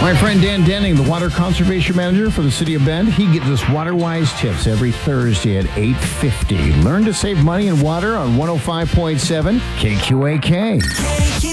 My friend Dan Denning, the Water Conservation Manager for the City of Bend, he gives us water-wise tips every Thursday at 8:50. Learn to save money in water on 105.7 KQAK.